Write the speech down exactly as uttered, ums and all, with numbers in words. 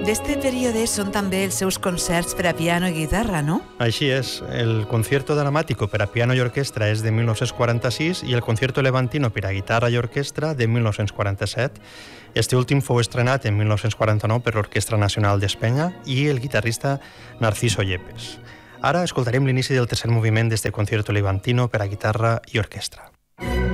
D'este període són també els seus concerts per a piano i guitarra, no? Així és. El concierto dramático per a piano i orquestra és de mil nou-cents quaranta-sis i el concierto levantino per a guitarra i orquestra de mil nou-cents quaranta-set. Este últim fou estrenat en mil nou-cents quaranta-nou per l'Orquestra Nacional d'Espanya i el guitarrista Narciso Yepes. Ara escoltarem l'inici del tercer moviment d'este concierto levantino per a guitarra i orquestra.